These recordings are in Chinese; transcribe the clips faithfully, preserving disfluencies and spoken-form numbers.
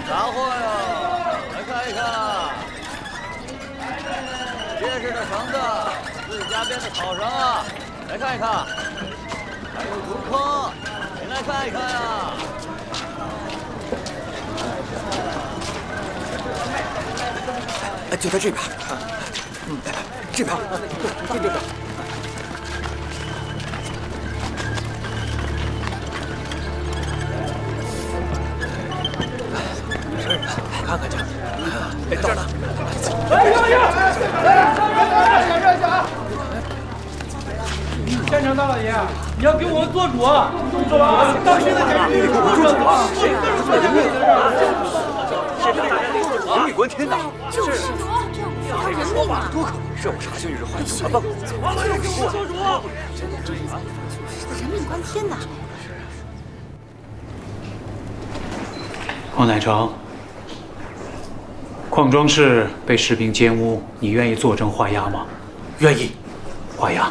杂货呀，来看一看。结实的绳子，自家编的草绳啊，来看一看。还有竹筐，您来看一看呀。 哎，就在这边。嗯，这边，这边。 看看去，哎，到了！ 哎呀呀！哎，让一下啊！县城大老爷，你要给我们做主啊！做完，当时的简直就是不准啊！谁跟着说这个的？ 县城大人做主，名利关天呐！ 就是，要人命啊！ 多可恶！让我查询日坏怎么办？ 王老爷给我们做主！ 人命关天呐！ 王乃成。 矿庄室被士兵奸污，你愿意作证画押吗？ 愿意， 画押。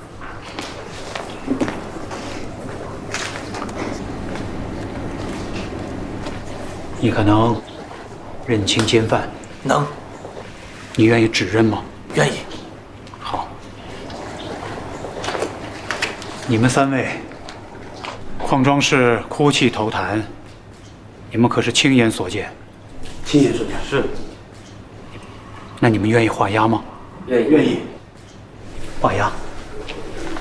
你可能认清奸犯？ 能。 你愿意指认吗？ 愿意。 好。你们三位，矿庄室哭泣投弹，你们可是亲眼所见？ 亲眼所见。是。 那你们愿意画押吗？ 愿意，愿意， 画押。